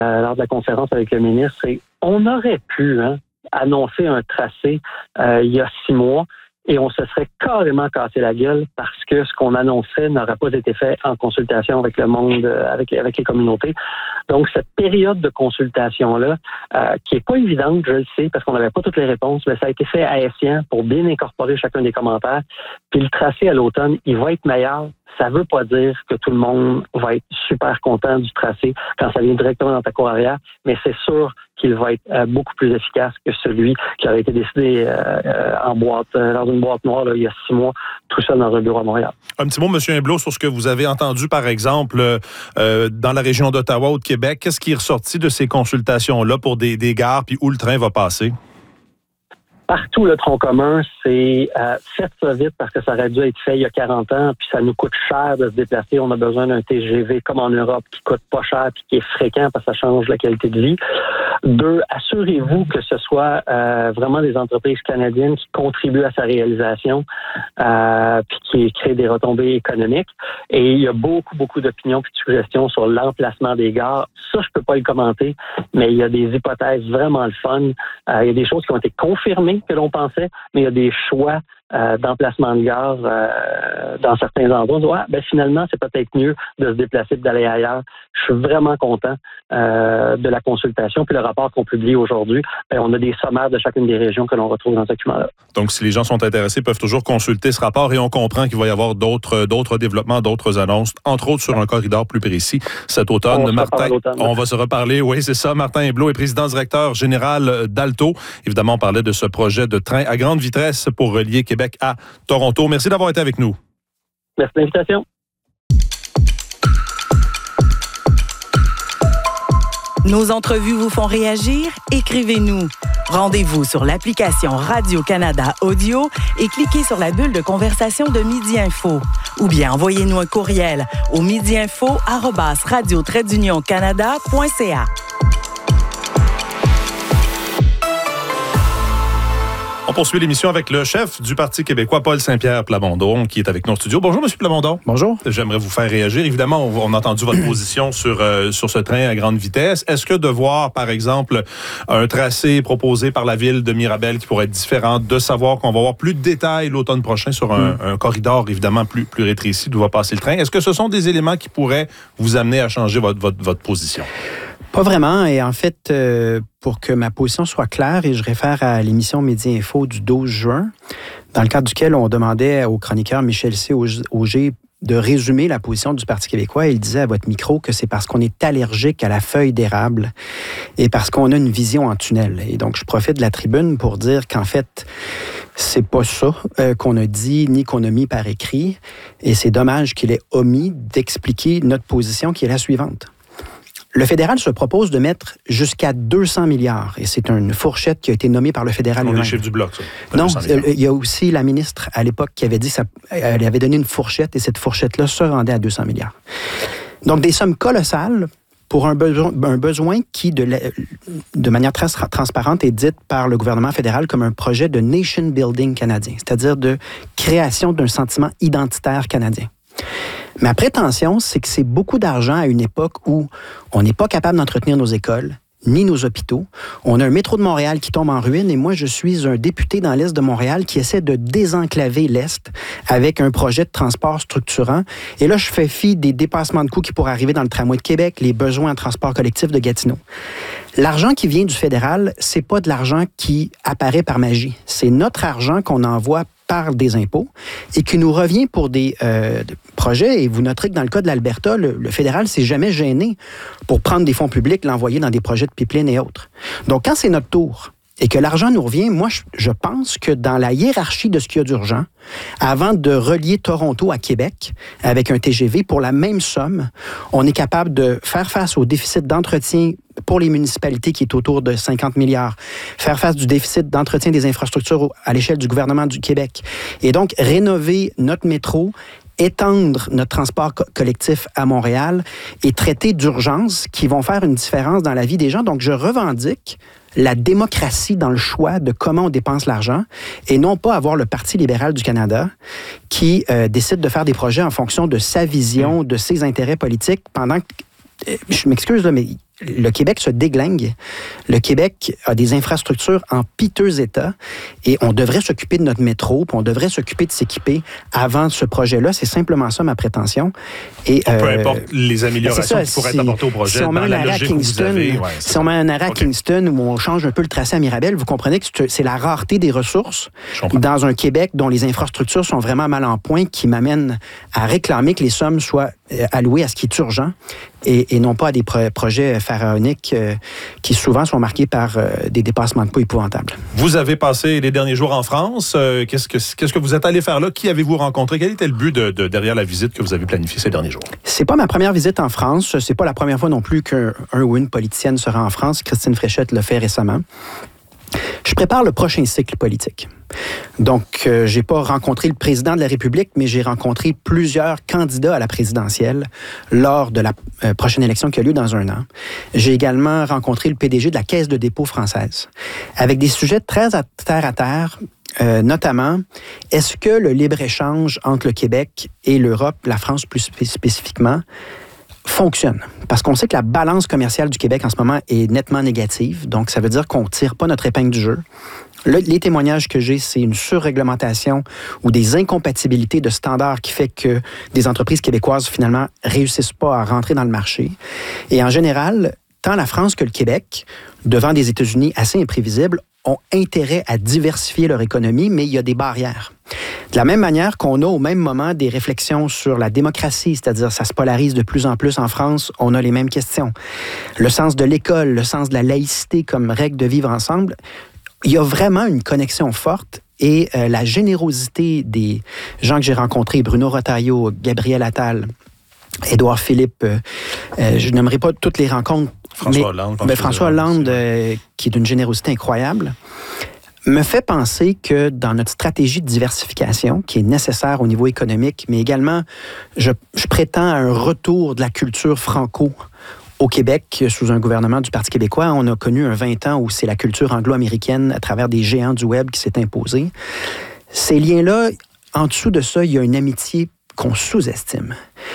lors de la conférence avec le ministre, c'est on aurait pu annoncer un tracé il y a 6 mois et on se serait carrément cassé la gueule parce que ce qu'on annonçait n'aurait pas été fait en consultation avec le monde, avec les communautés. Donc, cette période de consultation-là, qui est pas évidente, je le sais, parce qu'on n'avait pas toutes les réponses, mais ça a été fait à escient pour bien incorporer chacun des commentaires. Puis le tracé à l'automne, il va être meilleur. Ça veut pas dire que tout le monde va être super content du tracé quand ça vient directement dans ta cour arrière, mais c'est sûr qu'il va être beaucoup plus efficace que celui qui avait été décidé en boîte, dans une boîte noire là, il y a 6 mois, tout seul dans un bureau à Montréal. Un petit mot, M. Imblot, sur ce que vous avez entendu, par exemple, dans la région d'Ottawa ou de Québec. Qu'est-ce qui est ressorti de ces consultations-là pour des gares, puis où le train va passer? Partout, le tronc commun, c'est faites ça vite parce que ça aurait dû être fait il y a 40 ans, puis ça nous coûte cher de se déplacer. On a besoin d'un TGV comme en Europe qui coûte pas cher puis qui est fréquent parce que ça change la qualité de vie. 2, assurez-vous que ce soit vraiment des entreprises canadiennes qui contribuent à sa réalisation puis qui créent des retombées économiques. Et il y a beaucoup d'opinions puis de suggestions sur l'emplacement des gares. Ça, je peux pas le commenter, mais il y a des hypothèses vraiment le fun. Il y a des choses qui ont été confirmées que l'on pensait, mais il y a des choix d'emplacement de gare dans certains endroits. On dit, finalement, c'est peut-être mieux de se déplacer et d'aller ailleurs. Je suis vraiment content de la consultation. Puis le rapport qu'on publie aujourd'hui, on a des sommaires de chacune des régions que l'on retrouve dans ce document-là. Donc, si les gens sont intéressés, ils peuvent toujours consulter ce rapport et on comprend qu'il va y avoir d'autres développements, d'autres annonces, entre autres sur un corridor plus précis cet automne. On va se reparler. Oui, c'est ça. Martin Imblot est président-directeur général d'Alto. Évidemment, on parlait de ce projet de train à grande vitesse pour relier Québec à Toronto. Merci d'avoir été avec nous. Merci de l'invitation. Nos entrevues vous font réagir? Écrivez-nous. Rendez-vous sur l'application Radio-Canada Audio et cliquez sur la bulle de conversation de Midi Info. Ou bien envoyez-nous un courriel au midiinfo@radio-canada.ca. On poursuit l'émission avec le chef du Parti québécois, Paul Saint-Pierre Plamondon, qui est avec nous en studio. Bonjour, M. Plamondon. Bonjour. J'aimerais vous faire réagir. Évidemment, on a entendu votre position sur ce train à grande vitesse. Est-ce que de voir, par exemple, un tracé proposé par la ville de Mirabel qui pourrait être différent, de savoir qu'on va avoir plus de détails l'automne prochain sur un corridor, évidemment, plus rétréci d'où va passer le train, est-ce que ce sont des éléments qui pourraient vous amener à changer votre position? Pas vraiment. Et en fait, pour que ma position soit claire, et je réfère à l'émission Midi Info du 12 juin, dans le cadre duquel on demandait au chroniqueur Michel C. Auger de résumer la position du Parti québécois. Il disait à votre micro que c'est parce qu'on est allergique à la feuille d'érable et parce qu'on a une vision en tunnel. Et donc, je profite de la tribune pour dire qu'en fait, c'est pas ça qu'on a dit ni qu'on a mis par écrit. Et c'est dommage qu'il ait omis d'expliquer notre position qui est la suivante. Le fédéral se propose de mettre jusqu'à 200 milliards. Et c'est une fourchette qui a été nommée par le fédéral lui-même. Les chiffres du bloc, ça. Non, il y a aussi la ministre à l'époque qui avait dit elle avait donné une fourchette et cette fourchette-là se rendait à 200 milliards. Donc, des sommes colossales pour un besoin qui, de manière très transparente, est dite par le gouvernement fédéral comme un projet de nation building canadien, c'est-à-dire de création d'un sentiment identitaire canadien. Ma prétention, c'est que c'est beaucoup d'argent à une époque où on n'est pas capable d'entretenir nos écoles, ni nos hôpitaux. On a un métro de Montréal qui tombe en ruine et moi, je suis un député dans l'Est de Montréal qui essaie de désenclaver l'Est avec un projet de transport structurant. Et là, je fais fi des dépassements de coûts qui pourraient arriver dans le tramway de Québec, les besoins en transport collectif de Gatineau. L'argent qui vient du fédéral, c'est pas de l'argent qui apparaît par magie. C'est notre argent qu'on envoie par des impôts et qui nous revient pour des projets. Et vous noterez que dans le cas de l'Alberta, le fédéral s'est jamais gêné pour prendre des fonds publics, l'envoyer dans des projets de pipeline et autres. Donc, quand c'est notre tour et que l'argent nous revient, moi, je pense que dans la hiérarchie de ce qu'il y a d'urgent, avant de relier Toronto à Québec avec un TGV pour la même somme, on est capable de faire face au déficit d'entretien pour les municipalités qui est autour de 50 milliards, faire face du déficit d'entretien des infrastructures à l'échelle du gouvernement du Québec. Et donc, rénover notre métro, étendre notre transport collectif à Montréal et traiter d'urgences qui vont faire une différence dans la vie des gens. Donc, je revendique la démocratie dans le choix de comment on dépense l'argent et non pas avoir le Parti libéral du Canada qui décide de faire des projets en fonction de sa vision, de ses intérêts politiques pendant que, je m'excuse, là, mais le Québec se déglingue. Le Québec a des infrastructures en piteux état et on devrait s'occuper de notre métro, puis on devrait s'occuper de s'équiper avant ce projet-là. C'est simplement ça ma prétention. Et, peu importe les améliorations qui pourraient être apportées au projet, si on met un arrêt à Kingston, si on met un arrêt à Kingston où on change un peu le tracé à Mirabel, vous comprenez que c'est la rareté des ressources dans un Québec dont les infrastructures sont vraiment mal en point qui m'amène à réclamer que les sommes soient allouées à ce qui est urgent et non pas à des projets pharaoniques qui souvent sont marqués par des dépassements de coûts épouvantables. Vous avez passé les derniers jours en France. Qu'est-ce que vous êtes allé faire là? Qui avez-vous rencontré? Quel était le but derrière la visite que vous avez planifiée ces derniers jours? C'est pas ma première visite en France. C'est pas la première fois non plus qu'un ou une politicienne sera en France. Christine Fréchette l'a fait récemment. Je prépare le prochain cycle politique. Donc, j'ai pas rencontré le président de la République, mais j'ai rencontré plusieurs candidats à la présidentielle lors de la prochaine élection qui a lieu dans un an. J'ai également rencontré le PDG de la Caisse de dépôt française, avec des sujets très terre à terre, notamment, est-ce que le libre-échange entre le Québec et l'Europe, la France plus spécifiquement, fonctionne. Parce qu'on sait que la balance commerciale du Québec en ce moment est nettement négative. Donc, ça veut dire qu'on ne tire pas notre épingle du jeu. Les témoignages que j'ai, c'est une surréglementation ou des incompatibilités de standards qui fait que des entreprises québécoises, finalement, réussissent pas à rentrer dans le marché. Et en général, tant la France que le Québec, devant des États-Unis assez imprévisibles, ont intérêt à diversifier leur économie, mais il y a des barrières. De la même manière qu'on a au même moment des réflexions sur la démocratie, c'est-à-dire ça se polarise de plus en plus en France, on a les mêmes questions. Le sens de l'école, le sens de la laïcité comme règle de vivre ensemble, il y a vraiment une connexion forte et la générosité des gens que j'ai rencontrés, Bruno Retailleau, Gabriel Attal, Édouard Philippe, je n'aimerais pas toutes les rencontres, François Hollande, qui est d'une générosité incroyable, me fait penser que dans notre stratégie de diversification, qui est nécessaire au niveau économique, mais également, je prétends à un retour de la culture franco au Québec, sous un gouvernement du Parti québécois. On a connu un 20 ans où c'est la culture anglo-américaine à travers des géants du web qui s'est imposée. Ces liens-là, en dessous de ça, il y a une amitié qu'on sous-estime.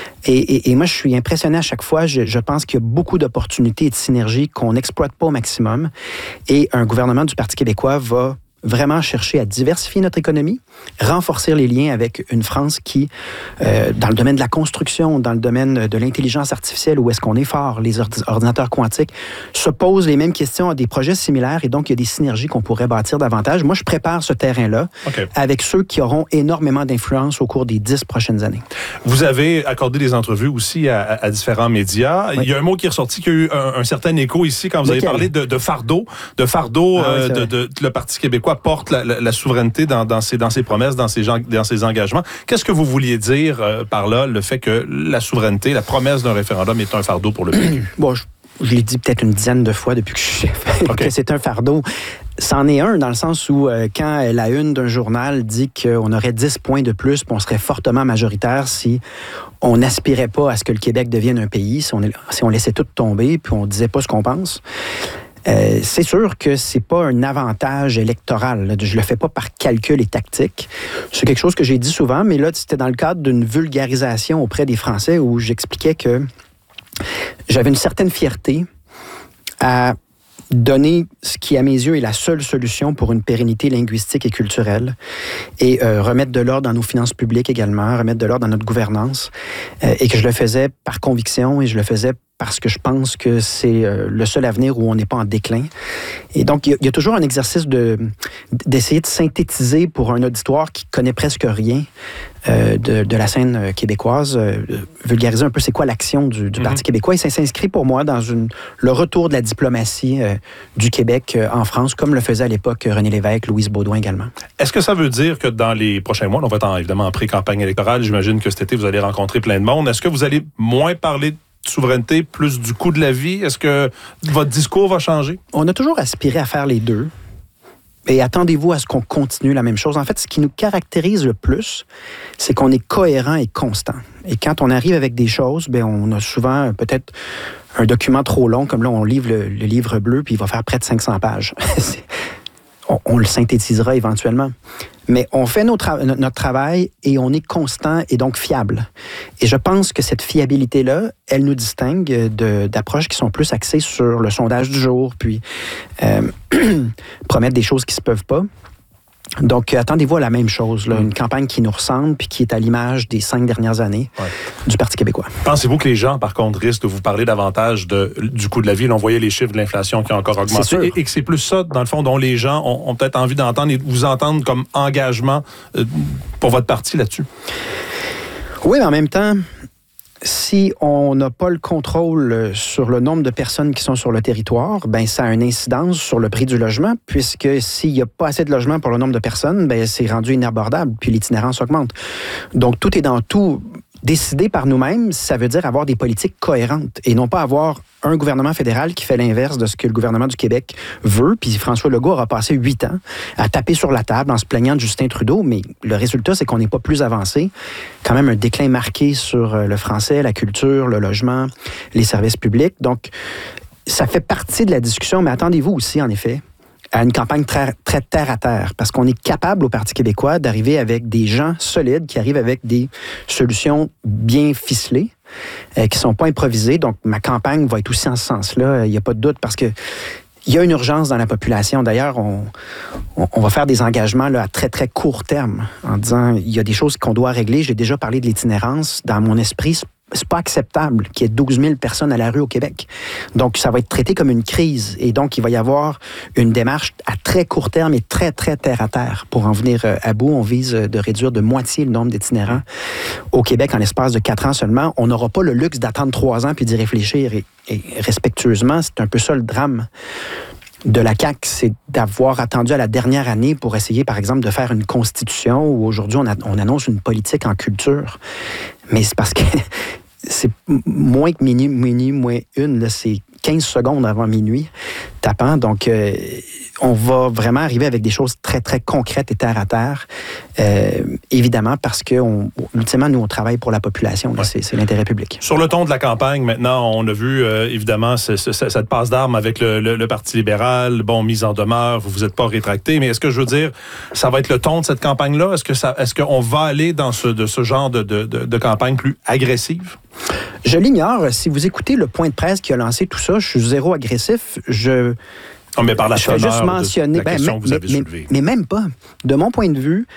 Et moi, je suis impressionné à chaque fois. Je pense qu'il y a beaucoup d'opportunités et de synergies qu'on n'exploite pas au maximum. Et un gouvernement du Parti québécois va vraiment chercher à diversifier notre économie, renforcer les liens avec une France qui, dans le domaine de la construction, dans le domaine de l'intelligence artificielle, où est-ce qu'on est fort, les ordinateurs quantiques, se posent les mêmes questions à des projets similaires et donc il y a des synergies qu'on pourrait bâtir davantage. Moi, je prépare ce terrain-là avec ceux qui auront énormément d'influence au cours des 10 prochaines années. Vous avez accordé des entrevues aussi à différents médias. Oui. Il y a un mot qui est ressorti qui a eu un certain écho ici quand vous avez parlé de fardeau. Le Parti québécois porte la souveraineté dans ses promesses, dans ses engagements. Qu'est-ce que vous vouliez dire par là, le fait que la souveraineté, la promesse d'un référendum est un fardeau pour le PQ? Bon, je l'ai dit peut-être une dizaine de fois depuis que je suis chef, que c'est un fardeau. C'en est un dans le sens où quand la une d'un journal dit qu'on aurait 10 points de plus, puis on serait fortement majoritaire si on n'aspirait pas à ce que le Québec devienne un pays, si on laissait tout tomber, puis on disait pas ce qu'on pense. C'est sûr que c'est pas un avantage électoral. Là. Je le fais pas par calcul et tactique. C'est quelque chose que j'ai dit souvent, mais là, c'était dans le cadre d'une vulgarisation auprès des Français où j'expliquais que j'avais une certaine fierté à donner ce qui, à mes yeux, est la seule solution pour une pérennité linguistique et culturelle et remettre de l'ordre dans nos finances publiques également, remettre de l'ordre dans notre gouvernance et que je le faisais par conviction et je le faisais parce que je pense que c'est le seul avenir où on n'est pas en déclin. Et donc, il y a toujours un exercice d'essayer de synthétiser pour un auditoire qui connaît presque rien de la scène québécoise, vulgariser un peu c'est quoi l'action du Parti québécois. Et ça s'inscrit pour moi dans le retour de la diplomatie du Québec en France, comme le faisait à l'époque René Lévesque, Louise Baudouin également. Est-ce que ça veut dire que dans les prochains mois, on va être évidemment en pré-campagne électorale, j'imagine que cet été, vous allez rencontrer plein de monde. Est-ce que vous allez moins parler de souveraineté, plus du coût de la vie? Est-ce que votre discours va changer? On a toujours aspiré à faire les deux. Et attendez-vous à ce qu'on continue la même chose. En fait, ce qui nous caractérise le plus, c'est qu'on est cohérent et constant. Et quand on arrive avec des choses, bien, on a souvent peut-être un document trop long, comme là, on livre le livre bleu, puis il va faire près de 500 pages. On le synthétisera éventuellement. Mais on fait notre travail et on est constant et donc fiable. Et je pense que cette fiabilité-là, elle nous distingue d'approches qui sont plus axées sur le sondage du jour, puis promettre des choses qui ne se peuvent pas. Donc, attendez-vous à la même chose, là, une campagne qui nous ressemble puis qui est à l'image des 5 dernières années du Parti québécois. Pensez-vous que les gens, par contre, risquent de vous parler davantage du coût de la vie? Là, on voyait les chiffres de l'inflation qui ont encore augmenté. Et que c'est plus ça, dans le fond, dont les gens ont peut-être envie d'entendre et vous entendre comme engagement pour votre parti là-dessus? Oui, mais en même temps, si on n'a pas le contrôle sur le nombre de personnes qui sont sur le territoire, ben ça a une incidence sur le prix du logement, puisque s'il n'y a pas assez de logements pour le nombre de personnes, ben c'est rendu inabordable, puis l'itinérance augmente. Donc, tout est dans tout. Décider par nous-mêmes, ça veut dire avoir des politiques cohérentes et non pas avoir un gouvernement fédéral qui fait l'inverse de ce que le gouvernement du Québec veut. Puis François Legault aura passé 8 ans à taper sur la table en se plaignant de Justin Trudeau, mais le résultat, c'est qu'on n'est pas plus avancé. Quand même un déclin marqué sur le français, la culture, le logement, les services publics. Donc, ça fait partie de la discussion, mais attendez-vous aussi, en effet, à une campagne très, très terre à terre, parce qu'on est capable au Parti québécois d'arriver avec des gens solides qui arrivent avec des solutions bien ficelées, qui ne sont pas improvisées. Donc, ma campagne va être aussi en ce sens-là, il n'y a pas de doute, parce que il y a une urgence dans la population. D'ailleurs, on va faire des engagements là, à très, très court terme, en disant il y a des choses qu'on doit régler. J'ai déjà parlé de l'itinérance. Dans mon esprit, c'est pas acceptable qu'il y ait 12 000 personnes à la rue au Québec. Donc, ça va être traité comme une crise. Et donc, il va y avoir une démarche à très court terme et très, très terre à terre. Pour en venir à bout, on vise de réduire de moitié le nombre d'itinérants au Québec en l'espace de 4 ans seulement. On n'aura pas le luxe d'attendre 3 ans puis d'y réfléchir. Et respectueusement, c'est un peu ça le drame de la CAQ, c'est d'avoir attendu à la dernière année pour essayer, par exemple, de faire une constitution où aujourd'hui, on annonce une politique en culture. Mais c'est parce que c'est moins que minuit moins une, là, c'est 15 secondes avant minuit tapant. Donc, on va vraiment arriver avec des choses très, très concrètes et terre à terre. Évidemment, parce que, ultimement, nous, on travaille pour la population. Là, c'est l'intérêt public. Sur le ton de la campagne, maintenant, on a vu, évidemment, cette passe d'armes avec le Parti libéral. Bon, mise en demeure, vous n'êtes pas rétracté. Mais est-ce que, je veux dire, ça va être le ton de cette campagne-là? Est-ce qu'on va aller dans ce genre de campagne plus agressive? Je l'ignore. Si vous écoutez le point de presse qui a lancé tout ça, je suis zéro agressif. Non, mais par la je vais juste mentionner, la question que vous avez soulevée. Mais même pas. De mon point de vue,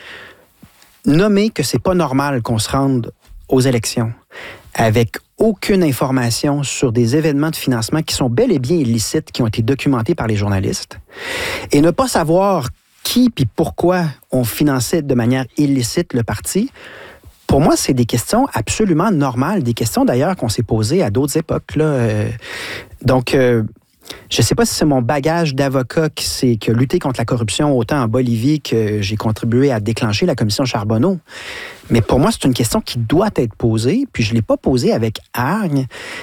nommer que c'est pas normal qu'on se rende aux élections avec aucune information sur des événements de financement qui sont bel et bien illicites, qui ont été documentés par les journalistes, et ne pas savoir qui puis pourquoi on finançait de manière illicite le parti. Pour moi, c'est des questions absolument normales, des questions d'ailleurs qu'on s'est posées à d'autres époques. Là. Donc, je ne sais pas si c'est mon bagage d'avocat qui a lutté contre la corruption autant en Bolivie que j'ai contribué à déclencher la commission Charbonneau. Mais pour moi, c'est une question qui doit être posée, puis je ne l'ai pas posée avec hargne.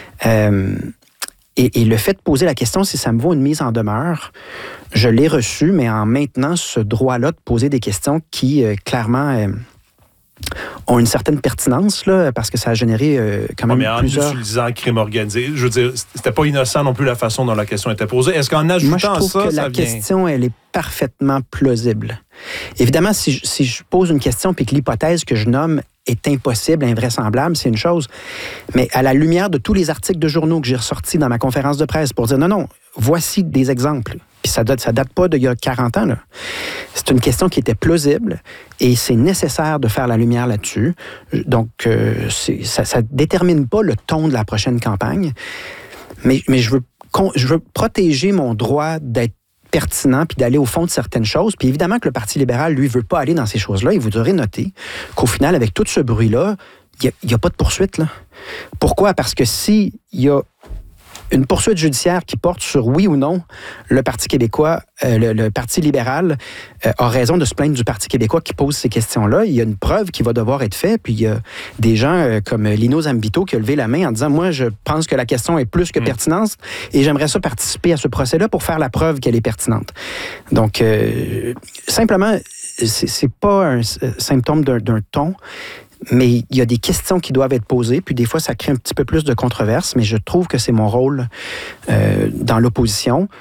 Et le fait de poser la question si ça me vaut une mise en demeure, je l'ai reçu, mais en maintenant ce droit-là de poser des questions qui, clairement... ont une certaine pertinence, là, parce que ça a généré quand même plusieurs... Mais en utilisant le crime organisé, je veux dire, c'était pas innocent non plus la façon dont la question était posée. Est-ce qu'en ajoutant Moi, je trouve ça, que la question, elle est parfaitement plausible. Évidemment, si je pose une question puis que l'hypothèse que je nomme est impossible, invraisemblable, c'est une chose. Mais à la lumière de tous les articles de journaux que j'ai ressortis dans ma conférence de presse pour dire non, voici des exemples. Puis ça date pas d'il y a 40 ans, là. C'est une question qui était plausible et c'est nécessaire de faire la lumière là-dessus. Donc, ça détermine pas le ton de la prochaine campagne, mais je veux protéger mon droit d'être pertinent puis d'aller au fond de certaines choses. Puis évidemment que le Parti libéral, lui, veut pas aller dans ces choses-là. Et vous aurez noté qu'au final, avec tout ce bruit-là, il n'y a pas de poursuite, là. Pourquoi? Parce que s'il y a une poursuite judiciaire qui porte sur oui ou non le Parti québécois, le Parti libéral a raison de se plaindre du Parti québécois qui pose ces questions-là. Il y a une preuve qui va devoir être faite, puis il y a des gens comme Lino Zambito qui a levé la main en disant « Moi, je pense que la question est plus que pertinente et j'aimerais ça participer à ce procès-là pour faire la preuve qu'elle est pertinente. » Donc, simplement, c'est pas un symptôme d'un ton, mais il y a des questions qui doivent être posées, puis des fois, ça crée un petit peu plus de controverse, mais je trouve que c'est mon rôle dans l'opposition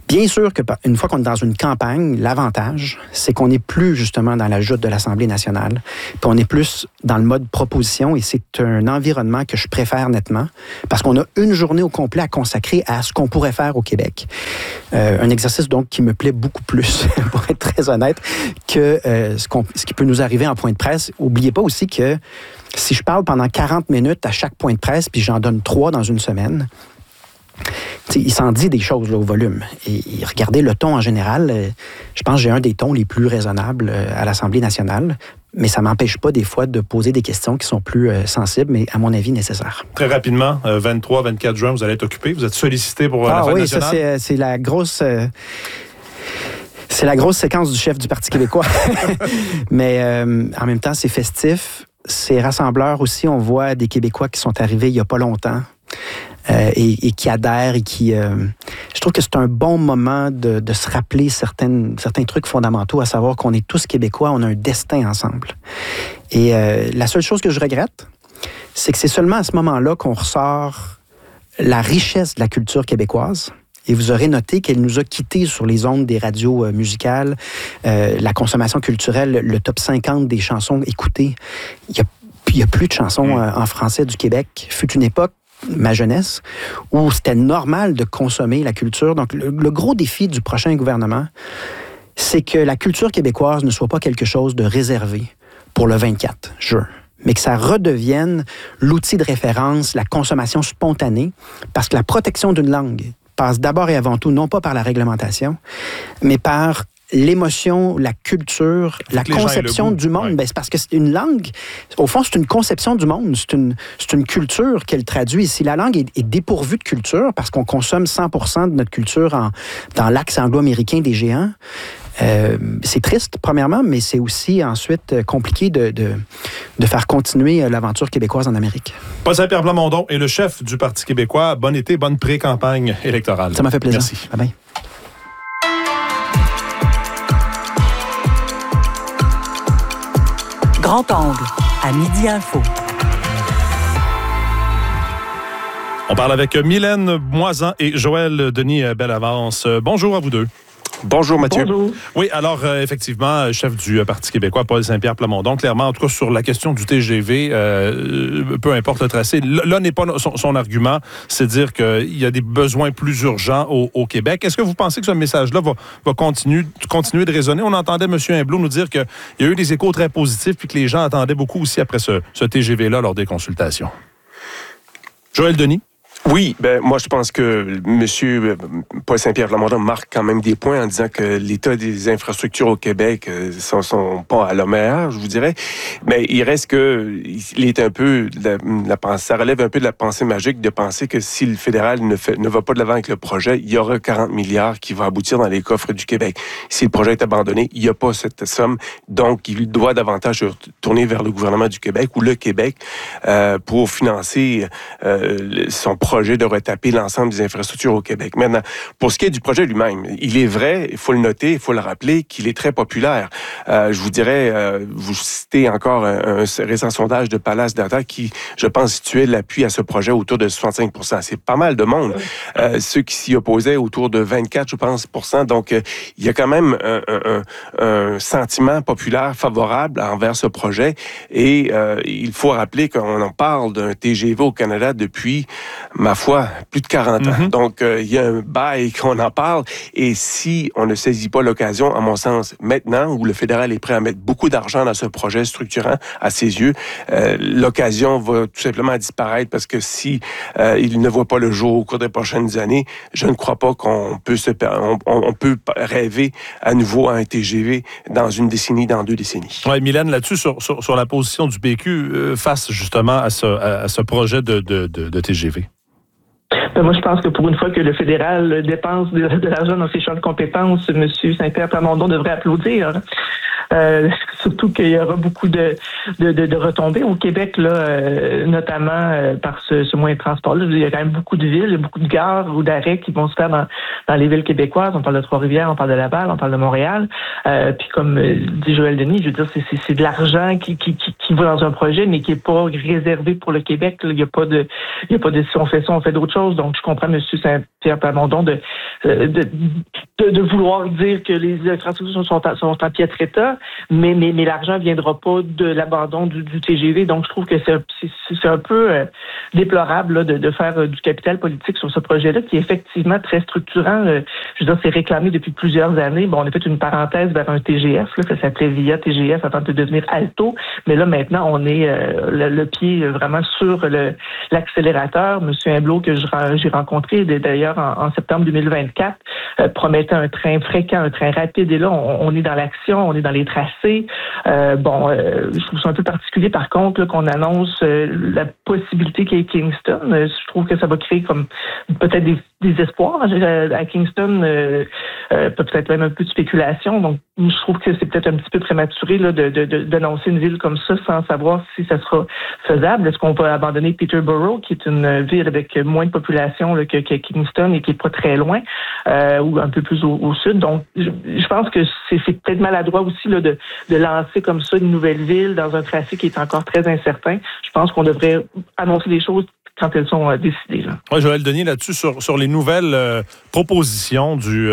Bien sûr qu'une fois qu'on est dans une campagne, l'avantage, c'est qu'on n'est plus justement dans la joute de l'Assemblée nationale, puis on est plus dans le mode proposition, et c'est un environnement que je préfère nettement, parce qu'on a une journée au complet à consacrer à ce qu'on pourrait faire au Québec. Un exercice donc qui me plaît beaucoup plus, pour être très honnête, que ce qui peut nous arriver en point de presse. N'oubliez pas aussi que si je parle pendant 40 minutes à chaque point de presse, puis j'en donne 3 dans une semaine, il s'en dit des choses là, au volume. Et regardez le ton en général. Je pense que j'ai un des tons les plus raisonnables à l'Assemblée nationale. Mais ça ne m'empêche pas des fois de poser des questions qui sont plus sensibles, mais à mon avis nécessaires. Très rapidement, 23-24 juin, vous allez être occupé. Vous êtes sollicité pour la fête nationale? Oui, ça c'est la grosse... c'est la grosse séquence du chef du Parti québécois. Mais en même temps, c'est festif. C'est rassembleur aussi. On voit des Québécois qui sont arrivés il n'y a pas longtemps. Et qui adhèrent et qui... je trouve que c'est un bon moment de se rappeler certains trucs fondamentaux, à savoir qu'on est tous Québécois, on a un destin ensemble. Et la seule chose que je regrette, c'est que c'est seulement à ce moment-là qu'on ressort la richesse de la culture québécoise. Et vous aurez noté qu'elle nous a quittés sur les ondes des radios musicales, la consommation culturelle, le top 50 des chansons écoutées. Il n'y a plus de chansons en français du Québec. Fut une époque, ma jeunesse, où c'était normal de consommer la culture. Donc, le gros défi du prochain gouvernement, c'est que la culture québécoise ne soit pas quelque chose de réservé pour le 24 juin, mais que ça redevienne l'outil de référence, la consommation spontanée, parce que la protection d'une langue passe d'abord et avant tout, non pas par la réglementation, mais par l'émotion, la culture, la conception du monde. Ben, c'est parce que c'est une langue, au fond, c'est une conception du monde, c'est une culture qu'elle traduit. Si la langue est dépourvue de culture, parce qu'on consomme 100% de notre culture dans l'axe anglo-américain des géants, c'est triste, premièrement, mais c'est aussi ensuite compliqué de faire continuer l'aventure québécoise en Amérique. Paul Saint-Pierre Plamondon est le chef du Parti québécois. Bon été, bonne pré-campagne électorale. Ça m'a fait plaisir. Merci. Bye-bye. Grand angle, à Midi Info. On parle avec Mylène Moisan et Joël Denis Bellavance. Bonjour à vous deux. Bonjour, Mathieu. Bonjour. Oui, alors, effectivement, chef du Parti québécois, Paul Saint-Pierre Plamondon, clairement, en tout cas, sur la question du TGV, peu importe le tracé, là n'est pas son argument, c'est de dire qu'il y a des besoins plus urgents au Québec. Est-ce que vous pensez que ce message-là va continuer de résonner? On entendait M. Humblot nous dire qu'il y a eu des échos très positifs puis que les gens attendaient beaucoup aussi après ce TGV-là lors des consultations. Joël Denis? Oui, moi je pense que M. Paul Saint-Pierre Plamondon marque quand même des points en disant que l'état des infrastructures au Québec sont pas à l'honneur, je vous dirais. Mais il reste que il est un peu ça relève un peu de la pensée magique de penser que si le fédéral ne va pas de l'avant avec le projet, il y aura 40 milliards qui vont aboutir dans les coffres du Québec. Si le projet est abandonné, il n'y a pas cette somme, donc il doit davantage tourner vers le gouvernement du Québec ou le Québec pour financer son projet de retaper l'ensemble des infrastructures au Québec. Maintenant, pour ce qui est du projet lui-même, il est vrai, il faut le noter, il faut le rappeler, qu'il est très populaire. Je vous dirais, vous citez encore un récent sondage de Palace Data qui, je pense, situait l'appui à ce projet autour de 65%. C'est pas mal de monde. Ceux qui s'y opposaient autour de 24, je pense, %. Donc, il y a quand même un sentiment populaire favorable envers ce projet. Et il faut rappeler qu'on en parle d'un TGV au Canada depuis, ma foi, plus de 40 ans. Donc, il y a un bail qu'on en parle. Et si on ne saisit pas l'occasion, à mon sens, maintenant, où le fédéral est prêt à mettre beaucoup d'argent dans ce projet structurant, à ses yeux, l'occasion va tout simplement disparaître parce que si il ne voit pas le jour au cours des prochaines années, je ne crois pas qu'on peut on peut rêver à nouveau à un TGV dans une décennie, dans 2 décennies. Oui, Mylène, là-dessus, sur la position du PQ face justement à ce projet de TGV. Moi, je pense que pour une fois que le fédéral dépense de l'argent dans ses champs de compétences, M. Saint-Pierre Plamondon devrait applaudir. Surtout qu'il y aura beaucoup de retombées au Québec, là, notamment par ce moyen de transport-là. Il y a quand même beaucoup de villes, beaucoup de gares ou d'arrêts qui vont se faire dans les villes québécoises. On parle de Trois-Rivières, on parle de Laval, on parle de Montréal. Puis comme dit Joël Denis, je veux dire, c'est de l'argent qui va dans un projet, mais qui est pas réservé pour le Québec. Il y a pas de si on fait ça, on fait d'autres choses. Donc, je comprends M. Saint-Pierre Plamondon de vouloir dire que les infrastructures sont en piètre état, mais l'argent viendra pas de l'abandon du TGV. Donc, je trouve que c'est un peu déplorable là, de faire du capital politique sur ce projet-là, qui est effectivement très structurant. Je veux dire, c'est réclamé depuis plusieurs années. Bon, on a fait une parenthèse vers un TGF, là, ça s'appelait VIA TGF avant de devenir Alto, mais là, maintenant, on est le pied vraiment sur l'accélérateur. Monsieur Humblot, que j'ai rencontré d'ailleurs en septembre 2024, promettait un train fréquent, un train rapide. Et là, on est dans l'action, on est dans les tracés. Je trouve ça un peu particulier, par contre, là, qu'on annonce la possibilité qu'il y ait Kingston. Je trouve que ça va créer comme peut-être des espoirs à Kingston, peut-être même un peu de spéculation. Donc, je trouve que c'est peut-être un petit peu prématuré là, d'annoncer une ville comme ça sans savoir si ça sera faisable. Est-ce qu'on va abandonner Peterborough, qui est une ville avec moins de population là, que Kingston et qui est pas très loin, ou un peu plus au sud. Donc, je pense que c'est peut-être maladroit aussi là, de lancer comme ça une nouvelle ville dans un tracé qui est encore très incertain. Je pense qu'on devrait annoncer des choses quand elles sont décidées. Oui, Joël Denis, là-dessus, sur les nouvelles propositions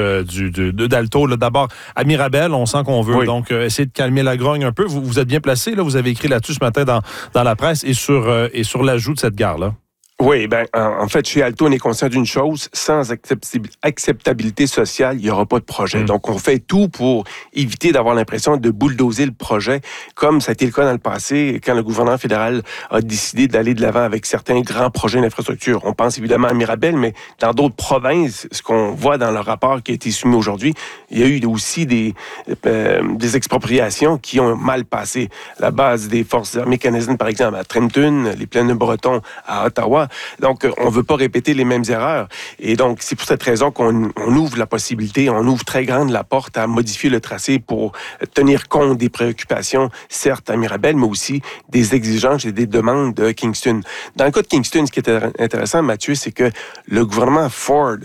d'Alto. Là, d'abord, à Mirabel, on sent qu'on veut donc essayer de calmer la grogne un peu. Vous êtes bien placé, là, vous avez écrit là-dessus ce matin dans la presse et sur l'ajout de cette gare-là. Oui, en fait, chez Alto, on est conscient d'une chose, sans acceptabilité sociale, il n'y aura pas de projet. Donc, on fait tout pour éviter d'avoir l'impression de bulldozer le projet, comme ça a été le cas dans le passé, quand le gouvernement fédéral a décidé d'aller de l'avant avec certains grands projets d'infrastructure. On pense évidemment à Mirabel, mais dans d'autres provinces, ce qu'on voit dans le rapport qui a été soumis aujourd'hui, il y a eu aussi des expropriations qui ont mal passé. La base des forces armées canadiennes, par exemple, à Trenton, les plaines de Breton à Ottawa. Donc, on ne veut pas répéter les mêmes erreurs. Et donc, c'est pour cette raison qu'on ouvre la possibilité, on ouvre très grande la porte à modifier le tracé pour tenir compte des préoccupations, certes à Mirabel, mais aussi des exigences et des demandes de Kingston. Dans le cas de Kingston, ce qui est intéressant, Mathieu, c'est que le gouvernement Ford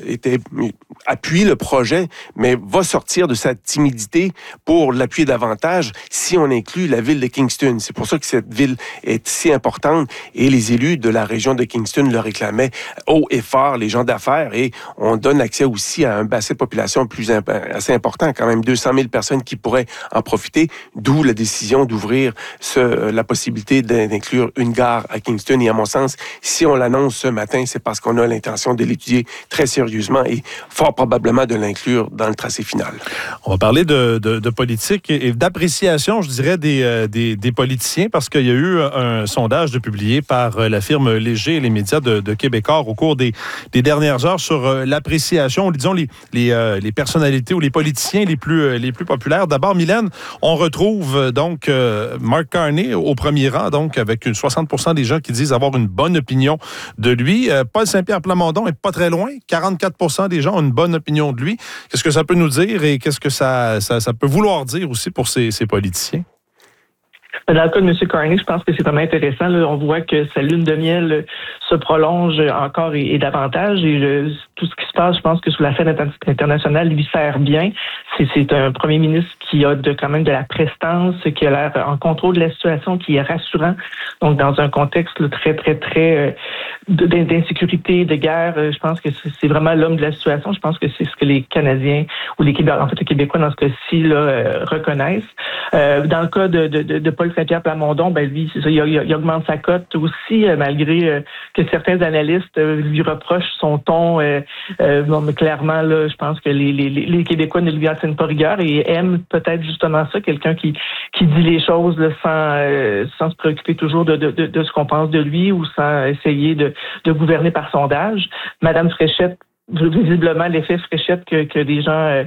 appuie le projet, mais va sortir de sa timidité pour l'appuyer davantage si on inclut la ville de Kingston. C'est pour ça que cette ville est si importante et les élus de la région de Kingston le réclamaient haut et fort, les gens d'affaires, et on donne accès aussi à un bassin de population assez important, quand même 200 000 personnes qui pourraient en profiter, d'où la décision d'ouvrir la possibilité d'inclure une gare à Kingston. Et à mon sens, si on l'annonce ce matin, c'est parce qu'on a l'intention de l'étudier très sérieusement et fort probablement de l'inclure dans le tracé final. On va parler de politique et d'appréciation, je dirais, des politiciens, parce qu'il y a eu un sondage publié par la firme Léger et les médias de Québecor au cours des dernières heures sur l'appréciation, disons, les personnalités ou les politiciens les plus populaires. D'abord, Mylène, on retrouve donc Mark Carney au premier rang, donc avec 60% des gens qui disent avoir une bonne opinion de lui. Paul Saint-Pierre Plamondon est pas très loin. 44% des gens ont une bonne opinion de lui. Qu'est-ce que ça peut nous dire et qu'est-ce que ça peut vouloir dire aussi pour ces politiciens? Dans le cas de M. Carney, je pense que c'est vraiment intéressant. Là, on voit que sa lune de miel se prolonge encore et davantage. Et tout ce qui se passe, je pense que sous la scène internationale lui sert bien. C'est un premier ministre qui a quand même de la prestance, qui a l'air en contrôle de la situation, qui est rassurant. Donc, dans un contexte là, très, très, très d'insécurité, de guerre, je pense que c'est vraiment l'homme de la situation. Je pense que c'est ce que les Canadiens ou les Québécois, en fait les Québécois dans ce cas-ci là, reconnaissent. Dans le cas de Paul Saint-Pierre Plamondon, ben lui, c'est ça, il augmente sa cote aussi, malgré que certains analystes lui reprochent son ton. Non, mais clairement, là, je pense que les Québécois ne lui en tiennent pas rigueur et aiment peut-être justement ça, quelqu'un qui dit les choses là, sans se préoccuper toujours de ce qu'on pense de lui ou sans essayer de gouverner par sondage. Madame Fréchette, visiblement l'effet Fréchette que les gens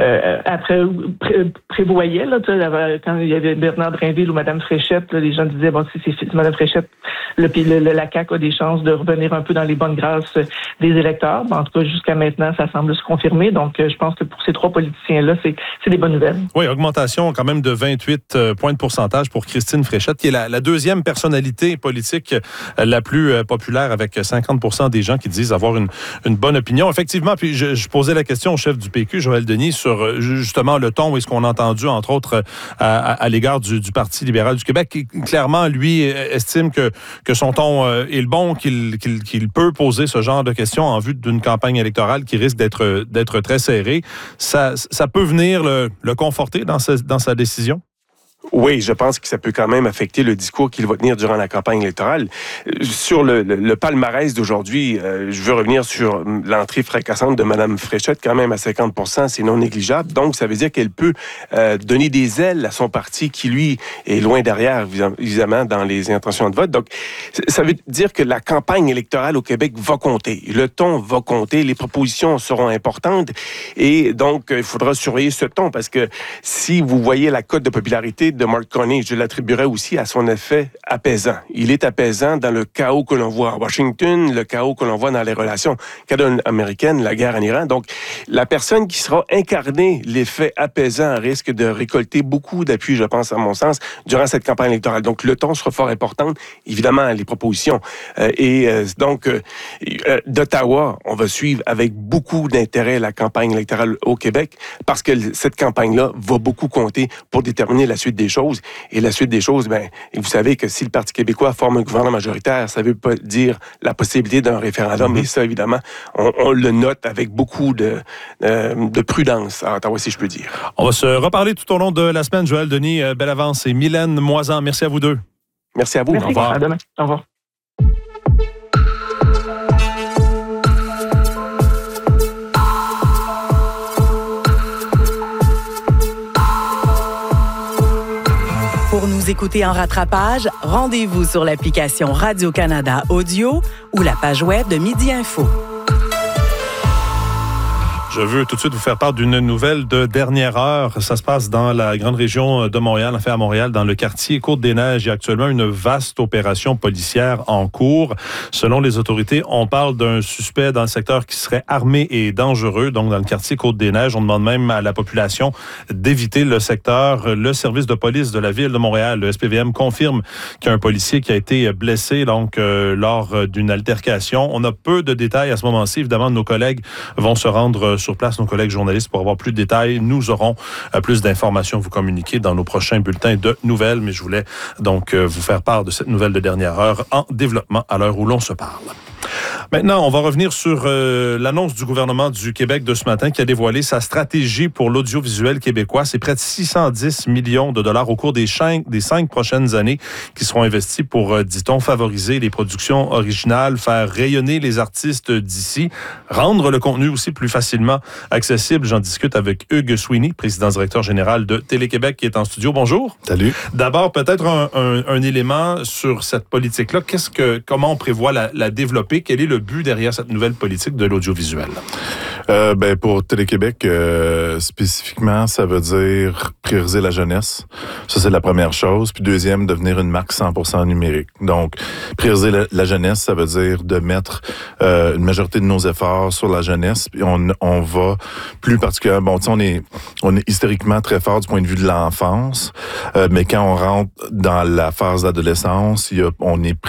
après prévoyaient là, quand il y avait Bernard Drinville ou Madame Fréchette, là, les gens disaient bon c'est Madame Fréchette, la CAQ a des chances de revenir un peu dans les bonnes grâces des électeurs. En tout cas jusqu'à maintenant ça semble se confirmer. Donc je pense que pour ces trois politiciens là c'est des bonnes nouvelles. Oui, augmentation quand même de 28 points de pourcentage pour Christine Fréchette, qui est la deuxième personnalité politique la plus populaire avec 50% des gens qui disent avoir une bonne opinion. effectivement. Puis je posais la question au chef du PQ, Joël Denis, sur justement le ton et ce qu'on a entendu, entre autres, à l'égard du Parti libéral du Québec, qui clairement, lui, estime que son ton est le bon, qu'il peut poser ce genre de questions en vue d'une campagne électorale qui risque d'être très serrée. Ça peut venir le conforter dans sa décision? Oui, je pense que ça peut quand même affecter le discours qu'il va tenir durant la campagne électorale. Sur le palmarès d'aujourd'hui, je veux revenir sur l'entrée fracassante de Mme Fréchette, quand même à 50%, c'est non négligeable. Donc, ça veut dire qu'elle peut donner des ailes à son parti qui, lui, est loin derrière, évidemment, dans les intentions de vote. Donc, ça veut dire que la campagne électorale au Québec va compter. Le ton va compter, les propositions seront importantes. Et donc, il faudra surveiller ce ton, parce que si vous voyez la cote de popularité de Mark Carney, je l'attribuerais aussi à son effet apaisant. Il est apaisant dans le chaos que l'on voit à Washington, le chaos que l'on voit dans les relations canado-américaines, la guerre en Iran. Donc, la personne qui sera incarnée l'effet apaisant risque de récolter beaucoup d'appui, je pense, à mon sens, durant cette campagne électorale. Donc, le ton sera fort important. Évidemment, les propositions. Donc, d'Ottawa, on va suivre avec beaucoup d'intérêt la campagne électorale au Québec, parce que cette campagne-là va beaucoup compter pour déterminer la suite des choses. Et la suite des choses, vous savez que si le Parti québécois forme un gouvernement majoritaire, ça ne veut pas dire la possibilité d'un référendum. Et ça, évidemment, on le note avec beaucoup de prudence à Ottawa, si je peux dire. On va se reparler tout au long de la semaine. Joël Denis, belle avance. Et Mylène Moisan, merci à vous deux. Merci à vous. Merci. Au revoir. À demain. Au revoir. Pour nous écouter en rattrapage, rendez-vous sur l'application Radio-Canada Audio ou la page web de Midi Info. Je veux tout de suite vous faire part d'une nouvelle de dernière heure. Ça se passe dans la grande région de Montréal, en fait à Montréal, dans le quartier Côte-des-Neiges. Il y a actuellement une vaste opération policière en cours. Selon les autorités, on parle d'un suspect dans le secteur qui serait armé et dangereux. Donc, dans le quartier Côte-des-Neiges, on demande même à la population d'éviter le secteur. Le service de police de la ville de Montréal, le SPVM, confirme qu'il y a un policier qui a été blessé lors d'une altercation. On a peu de détails à ce moment-ci. Évidemment, nos collègues vont se rendre sur place, nos collègues journalistes, pour avoir plus de détails. Nous aurons plus d'informations à vous communiquer dans nos prochains bulletins de nouvelles, mais je voulais donc vous faire part de cette nouvelle de dernière heure en développement à l'heure où l'on se parle. Maintenant, on va revenir sur l'annonce du gouvernement du Québec de ce matin qui a dévoilé sa stratégie pour l'audiovisuel québécois. C'est près de 610 millions de dollars au cours des 5 prochaines années qui seront investis pour, dit-on, favoriser les productions originales, faire rayonner les artistes d'ici, rendre le contenu aussi plus facilement accessible. J'en discute avec Hugues Sweeney, président-directeur général de Télé-Québec, qui est en studio. Bonjour. Salut. D'abord, peut-être un élément sur cette politique-là. Comment on prévoit la développer? Quel est le but derrière cette nouvelle politique de l'audiovisuel? Pour Télé-Québec, spécifiquement, ça veut dire prioriser la jeunesse. Ça, c'est la première chose. Puis deuxième, devenir une marque 100% numérique. Donc, prioriser la jeunesse, ça veut dire de mettre une majorité de nos efforts sur la jeunesse. Puis on va plus particulièrement... on est historiquement très fort du point de vue de l'enfance, mais quand on rentre dans la phase d'adolescence, on est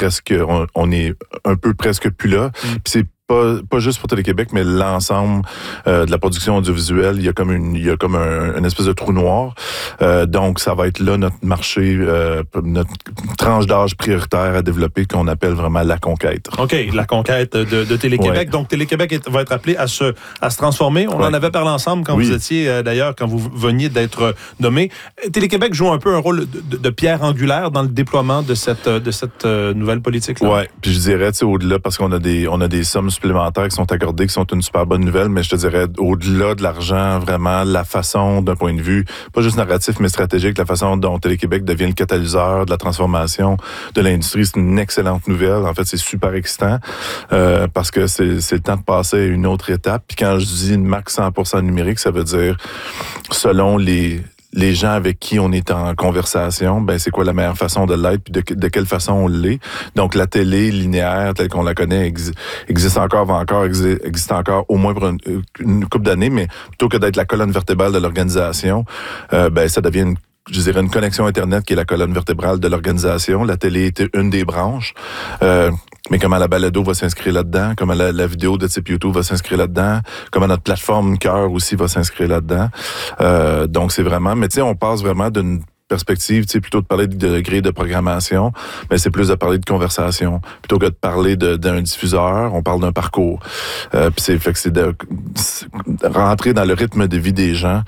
un peu presque plus là. Puis c'est pas juste pour Télé-Québec, mais l'ensemble de la production audiovisuelle, il y a comme une espèce de trou noir. Donc, ça va être là notre marché, notre tranche d'âge prioritaire à développer qu'on appelle vraiment la conquête. OK, la conquête de Télé-Québec. Ouais. Donc, Télé-Québec va être appelé à se transformer. On en avait parlé ensemble quand vous étiez, d'ailleurs, quand vous veniez d'être nommé. Télé-Québec joue un peu un rôle de pierre angulaire dans le déploiement de cette nouvelle politique-là. Oui, puis je dirais, au-delà, parce qu'on a des sommes supplémentaires qui sont accordées, qui sont une super bonne nouvelle, mais je te dirais, au-delà de l'argent, vraiment, la façon, d'un point de vue, pas juste narratif, mais stratégique, la façon dont Télé-Québec devient le catalyseur de la transformation de l'industrie, c'est une excellente nouvelle. En fait, c'est super excitant parce que c'est le temps de passer à une autre étape. Puis quand je dis une marque 100% numérique, ça veut dire, selon les gens avec qui on est en conversation, c'est quoi la meilleure façon de l'être, puis de quelle façon on l'est. Donc, la télé linéaire, telle qu'on la connaît, existe encore au moins pour une couple d'années, mais plutôt que d'être la colonne vertébrale de l'organisation, ça devient une connexion Internet qui est la colonne vertébrale de l'organisation. La télé était une des branches. mais comment la balado va s'inscrire là-dedans, comment la vidéo de type YouTube va s'inscrire là-dedans, comment notre plateforme Cœur aussi va s'inscrire là-dedans. Donc, c'est vraiment... Mais tu sais, on passe vraiment d'une perspective, tu sais, plutôt de parler de grille de programmation, mais c'est plus de parler de conversation. Plutôt que de parler d'un diffuseur, on parle d'un parcours. Puis c'est de rentrer dans le rythme de vie des gens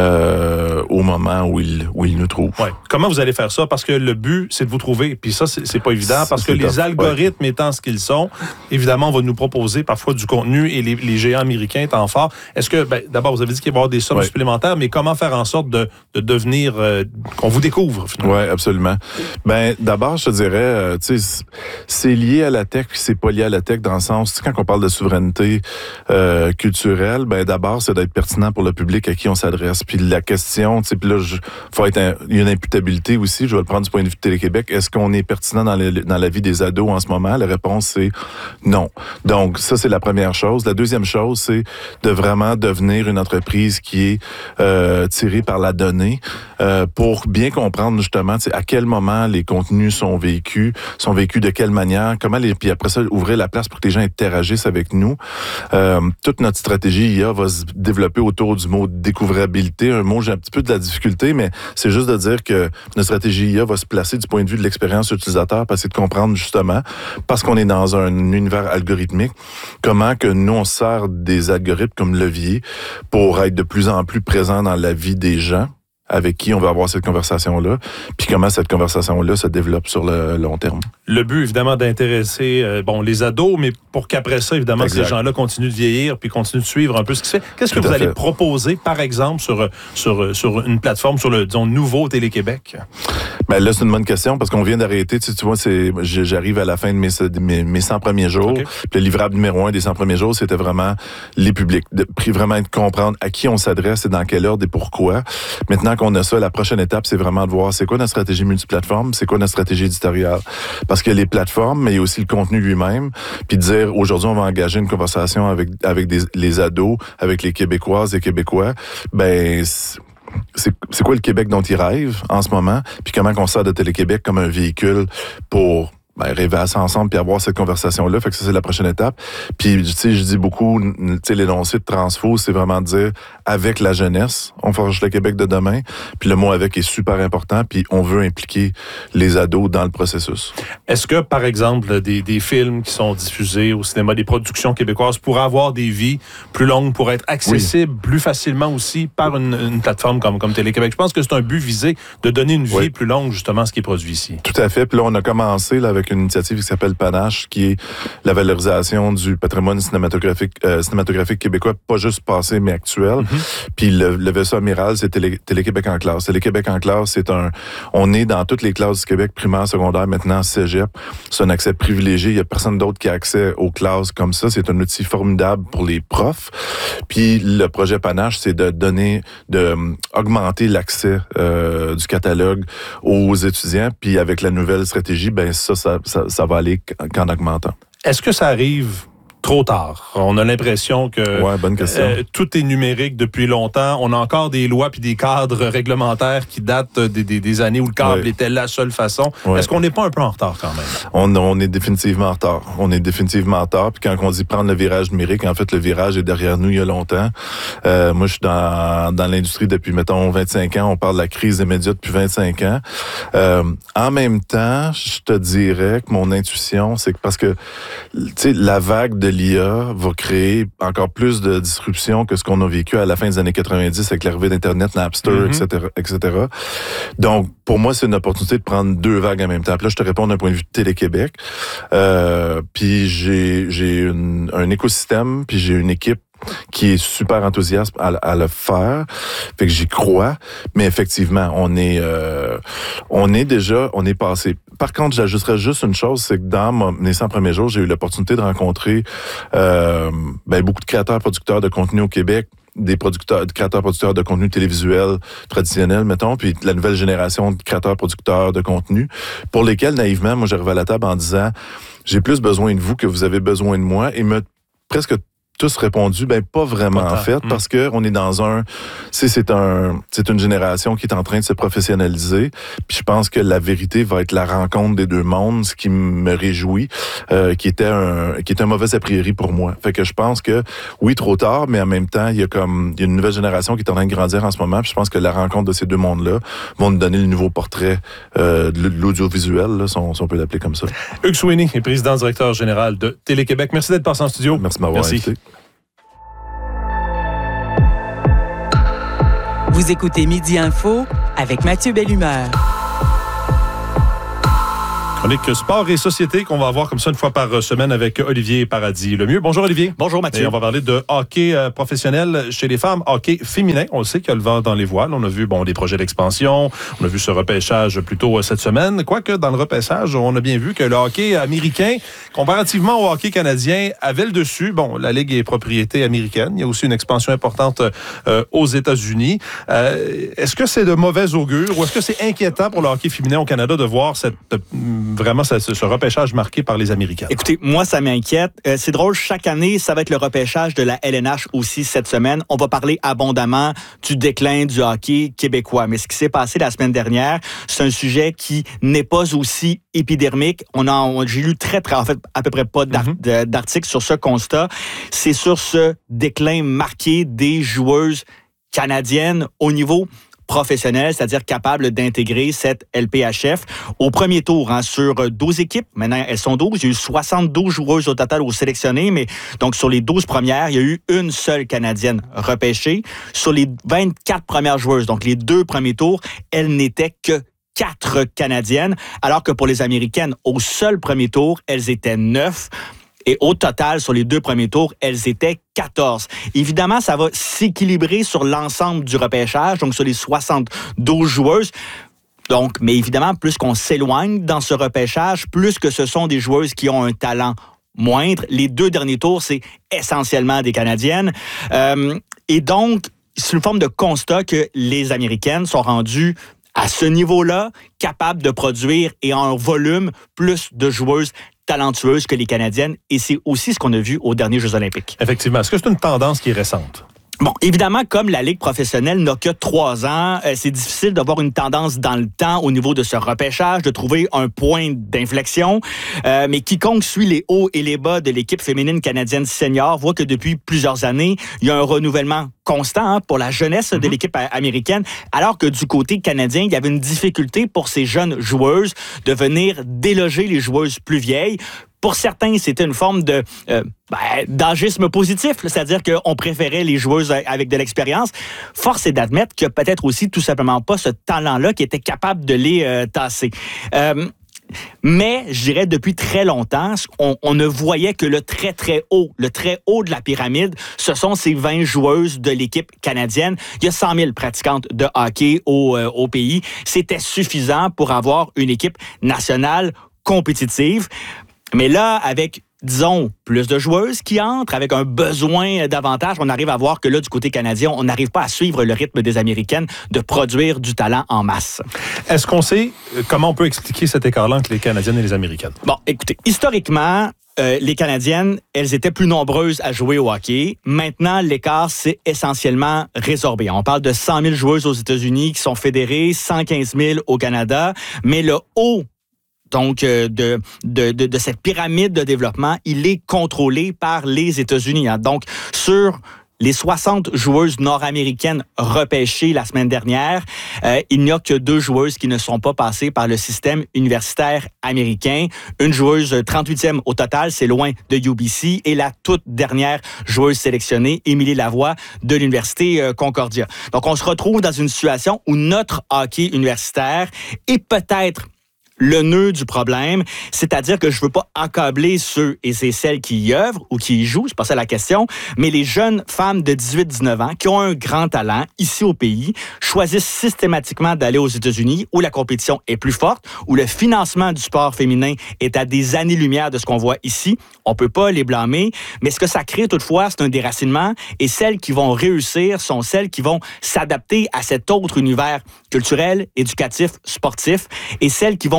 au moment où ils nous trouvent. Ouais. Comment vous allez faire ça? Parce que le but, c'est de vous trouver. Puis ça, c'est pas évident parce que les algorithmes étant ce qu'ils sont, évidemment, on va nous proposer parfois du contenu et les géants américains étant forts. Est-ce que, d'abord, vous avez dit qu'il va y avoir des sommes supplémentaires, mais comment faire en sorte de devenir... qu'on vous découvre, finalement? Oui, absolument. D'abord, je te dirais, tu sais, c'est lié à la tech, puis c'est pas lié à la tech dans le sens, tu sais, quand on parle de souveraineté culturelle, d'abord, c'est d'être pertinent pour le public à qui on s'adresse. Puis la question, tu sais, puis là, il y a une imputabilité aussi, je vais le prendre du point de vue de Télé-Québec. Est-ce qu'on est pertinent dans la vie des ados en ce moment? La réponse, c'est non. Donc, ça, c'est la première chose. La deuxième chose, c'est de vraiment devenir une entreprise qui est tirée par la donnée pour bien comprendre justement à quel moment les contenus sont vécus de quelle manière, puis après ça, ouvrir la place pour que les gens interagissent avec nous. Toute notre stratégie IA va se développer autour du mot découvrabilité. Un mot, j'ai un petit peu de la difficulté, mais c'est juste de dire que notre stratégie IA va se placer du point de vue de l'expérience utilisateur, parce que c'est de comprendre justement, parce qu'on est dans un univers algorithmique, comment que nous, on sert des algorithmes comme levier pour être de plus en plus présent dans la vie des gens avec qui on va avoir cette conversation-là, puis comment cette conversation-là se développe sur le long terme. Le but, évidemment, d'intéresser les ados, mais pour qu'après ça, évidemment, ces gens-là continuent de vieillir puis continuent de suivre un peu ce qui se fait. Qu'est-ce que vous allez proposer, par exemple, sur une plateforme, sur le, disons, nouveau Télé-Québec? Là, c'est une bonne question, parce qu'on vient d'arrêter. Tu vois, j'arrive à la fin de mes 100 premiers jours. Okay. Puis le livrable numéro 1 des 100 premiers jours, c'était vraiment les publics. Vraiment de comprendre à qui on s'adresse et dans quel ordre et pourquoi. Maintenant qu'on a ça, la prochaine étape, c'est vraiment de voir c'est quoi notre stratégie multiplateforme, c'est quoi notre stratégie éditoriale. Parce que les plateformes, mais il y a aussi le contenu lui-même. Puis de dire, aujourd'hui, on va engager une conversation avec les ados, avec les Québécoises et Québécois. C'est quoi le Québec dont ils rêvent en ce moment? Puis comment on sert de Télé-Québec comme un véhicule pour rêver à ça ensemble puis avoir cette conversation-là. Fait que ça, c'est la prochaine étape. Puis, tu sais, je dis beaucoup, tu sais, l'énoncé de Transfo, c'est vraiment de dire, avec la jeunesse, on forge le Québec de demain. Puis le mot avec est super important. Puis on veut impliquer les ados dans le processus. Est-ce que, par exemple, des films qui sont diffusés au cinéma, des productions québécoises pourraient avoir des vies plus longues pour être accessibles plus facilement aussi par une plateforme comme Télé-Québec? Je pense que c'est un but visé de donner une vie plus longue, justement, à ce qui est produit ici. Tout à fait. Puis là, on a commencé là, avec une initiative qui s'appelle Panache, qui est la valorisation du patrimoine cinématographique québécois, pas juste passé, mais actuel. Puis le vaisseau amiral, c'est Télé-Québec en classe. Télé-Québec en classe, on est dans toutes les classes du Québec, primaire, secondaire, maintenant cégep. C'est un accès privilégié. Il n'y a personne d'autre qui a accès aux classes comme ça. C'est un outil formidable pour les profs. Puis le projet Panache, c'est augmenter l'accès du catalogue aux étudiants. Puis avec la nouvelle stratégie, ça va aller qu'en augmentant. Est-ce que ça arrive trop tard? On a l'impression que bonne question. Tout est numérique depuis longtemps. On a encore des lois puis des cadres réglementaires qui datent des années où le câble était la seule façon. Est-ce qu'on n'est pas un peu en retard quand même? On est définitivement en retard. Puis quand on dit prendre le virage numérique, en fait, le virage est derrière nous il y a longtemps. Moi, je suis dans l'industrie depuis, mettons, 25 ans. On parle de la crise des médias depuis 25 ans. En même temps, je te dirais que mon intuition, c'est que parce que, tu sais, la vague de l'IA va créer encore plus de disruption que ce qu'on a vécu à la fin des années 90 avec l'arrivée d'Internet, Napster, etc. Donc, pour moi, c'est une opportunité de prendre deux vagues en même temps. Puis là, je te réponds d'un point de vue de Télé-Québec. Puis j'ai un écosystème, puis j'ai une équipe qui est super enthousiaste à le faire. Fait que j'y crois. Mais effectivement, on est passé. Par contre, j'ajusterais juste une chose, c'est que dans mes 100 premiers jours, j'ai eu l'opportunité de rencontrer beaucoup de créateurs-producteurs de contenu au Québec, des créateurs-producteurs de contenu télévisuel traditionnel, mettons, puis la nouvelle génération de créateurs-producteurs de contenu, pour lesquels, naïvement, moi, j'arrive à la table en disant, j'ai plus besoin de vous que vous avez besoin de moi, et presque tous répondu, pas vraiment en fait, parce que on est dans c'est une génération qui est en train de se professionnaliser. Puis je pense que la vérité va être la rencontre des deux mondes, ce qui me réjouit, qui était un mauvais a priori pour moi. Fait que je pense que oui, trop tard, mais en même temps, il y a une nouvelle génération qui est en train de grandir en ce moment. Puis je pense que la rencontre de ces deux mondes-là vont nous donner le nouveau portrait de l'audiovisuel, là, si on peut l'appeler comme ça. Hugues Sweeney est président directeur général de Télé-Québec. Merci d'être passé en studio. Merci de m'avoir invité. Vous écoutez Midi Info avec Mathieu Bellumeur. Chronique sport et société qu'on va avoir comme ça une fois par semaine avec Olivier Paradis Lemieux. Bonjour Olivier. Bonjour Mathieu. Et on va parler de hockey professionnel chez les femmes, hockey féminin. On le sait qu'il y a le vent dans les voiles. On a vu des projets d'expansion. On a vu ce repêchage plus tôt cette semaine. Quoique dans le repêchage, on a bien vu que le hockey américain, comparativement au hockey canadien, avait le dessus. Bon, la Ligue est propriété américaine. Il y a aussi une expansion importante aux États-Unis. Est-ce que c'est de mauvais augure ou est-ce que c'est inquiétant pour le hockey féminin au Canada de voir vraiment ce repêchage marqué par les Américains? Écoutez, moi, ça m'inquiète. C'est drôle, chaque année, ça va être le repêchage de la LNH aussi cette semaine. On va parler abondamment du déclin du hockey québécois. Mais ce qui s'est passé la semaine dernière, c'est un sujet qui n'est pas aussi épidermique. J'ai lu en fait, à peu près pas d'articles sur ce constat. C'est sur ce déclin marqué des joueuses canadiennes au niveau professionnelle, c'est-à-dire capable d'intégrer cette LPHF. Au premier tour, sur 12 équipes, maintenant elles sont 12, il y a eu 72 joueuses au total au sélectionné, mais donc sur les 12 premières, il y a eu une seule Canadienne repêchée. Sur les 24 premières joueuses, donc les 2 premiers tours, elles n'étaient que 4 Canadiennes, alors que pour les Américaines, au seul premier tour, elles étaient 9. Et au total, sur les 2 premiers tours, elles étaient 14. Évidemment, ça va s'équilibrer sur l'ensemble du repêchage, donc sur les 72 joueuses. Donc, mais évidemment, plus qu'on s'éloigne dans ce repêchage, plus que ce sont des joueuses qui ont un talent moindre. Les 2 derniers tours, c'est essentiellement des Canadiennes. Et donc, c'est une forme de constat que les Américaines sont rendues à ce niveau-là, capables de produire et en volume plus de joueuses talentueuses que les Canadiennes. Et c'est aussi ce qu'on a vu aux derniers Jeux olympiques. Effectivement. Est-ce que c'est une tendance qui est récente? Bon, évidemment, comme la Ligue professionnelle n'a que 3 ans, c'est difficile d'avoir une tendance dans le temps au niveau de ce repêchage, de trouver un point d'inflexion. Mais quiconque suit les hauts et les bas de l'équipe féminine canadienne senior voit que depuis plusieurs années, il y a un renouvellement constant pour la jeunesse de l'équipe américaine, alors que du côté canadien, il y avait une difficulté pour ces jeunes joueuses de venir déloger les joueuses plus vieilles. Pour certains, c'était une forme d'agisme positif, c'est-à-dire qu'on préférait les joueuses avec de l'expérience. Force est d'admettre qu'il n'y a peut-être aussi tout simplement pas ce talent-là qui était capable de les tasser. Mais, je dirais, depuis très longtemps, on ne voyait que le très, très haut de la pyramide, ce sont ces 20 joueuses de l'équipe canadienne. Il y a 100 000 pratiquantes de hockey au pays. C'était suffisant pour avoir une équipe nationale compétitive. Mais là, avec, disons, plus de joueuses qui entrent, avec un besoin davantage, on arrive à voir que là, du côté canadien, on n'arrive pas à suivre le rythme des Américaines de produire du talent en masse. Est-ce qu'on sait comment on peut expliquer cet écart-là entre les Canadiennes et les Américaines? Bon, écoutez, historiquement, les Canadiennes, elles étaient plus nombreuses à jouer au hockey. Maintenant, l'écart s'est essentiellement résorbé. On parle de 100 000 joueuses aux États-Unis qui sont fédérées, 115 000 au Canada, mais le haut donc de cette pyramide de développement, il est contrôlé par les États-Unis. Donc, sur les 60 joueuses nord-américaines repêchées la semaine dernière, il n'y a que 2 joueuses qui ne sont pas passées par le système universitaire américain. Une joueuse 38e au total, c'est loin de UBC, et la toute dernière joueuse sélectionnée, Émilie Lavoie, de l'Université Concordia. Donc, on se retrouve dans une situation où notre hockey universitaire est peut-être le nœud du problème, c'est-à-dire que je veux pas accabler ceux et celles qui y œuvrent ou qui y jouent, c'est pas ça la question, mais les jeunes femmes de 18-19 ans qui ont un grand talent ici au pays choisissent systématiquement d'aller aux États-Unis où la compétition est plus forte, où le financement du sport féminin est à des années-lumière de ce qu'on voit ici. On peut pas les blâmer, mais ce que ça crée toutefois, c'est un déracinement, et celles qui vont réussir sont celles qui vont s'adapter à cet autre univers culturel, éducatif, sportif, et celles qui vont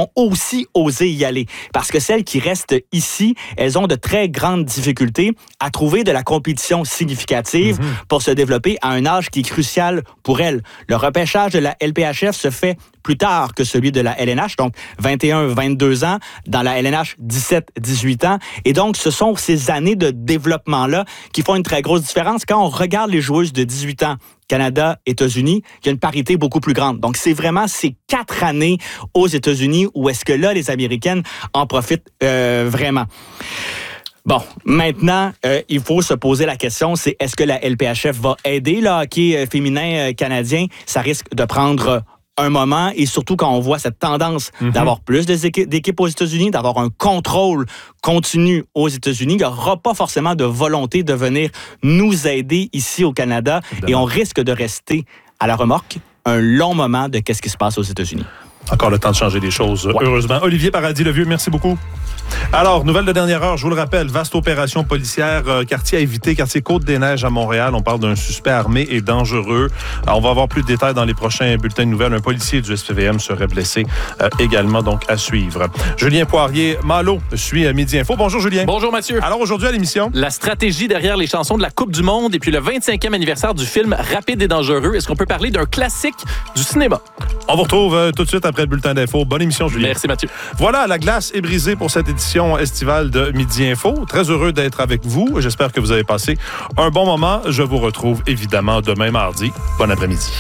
aussi oser y aller. Parce que celles qui restent ici, elles ont de très grandes difficultés à trouver de la compétition significative pour se développer à un âge qui est crucial pour elles. Le repêchage de la LPHF se fait plus tard que celui de la LNH, donc 21-22 ans, dans la LNH 17-18 ans. Et donc, ce sont ces années de développement-là qui font une très grosse différence. Quand on regarde les joueuses de 18 ans, Canada, États-Unis, il y a une parité beaucoup plus grande. Donc, c'est vraiment ces 4 années aux États-Unis où est-ce que là, les Américaines en profitent vraiment. Bon, maintenant, il faut se poser la question, c'est est-ce que la LPHF va aider le hockey féminin canadien? Ça risque de prendre un moment, et surtout quand on voit cette tendance d'avoir plus d'équipes aux États-Unis, d'avoir un contrôle continu aux États-Unis, il n'y aura pas forcément de volonté de venir nous aider ici au Canada, et on risque de rester à la remorque un long moment de qu'est-ce qui se passe aux États-Unis. Encore le temps de changer des choses, heureusement. Olivier Paradis-Levieux, merci beaucoup. Alors, nouvelle de dernière heure, je vous le rappelle, vaste opération policière, quartier à éviter, quartier Côte-des-Neiges à Montréal. On parle d'un suspect armé et dangereux. Alors, on va avoir plus de détails dans les prochains bulletins de nouvelles. Un policier du SPVM serait blessé également, donc à suivre. Julien Poirier-Malo suit Midi Info. Bonjour Julien. Bonjour Mathieu. Alors aujourd'hui à l'émission, la stratégie derrière les chansons de la Coupe du Monde et puis le 25e anniversaire du film Rapide et dangereux. Est-ce qu'on peut parler d'un classique du cinéma? On vous retrouve tout de suite après le bulletin d'info. Bonne émission Julien. Merci Mathieu. Voilà, la glace est brisée pour cette édition estivale de Midi Info. Très heureux d'être avec vous. J'espère que vous avez passé un bon moment. Je vous retrouve évidemment demain mardi. Bon après-midi.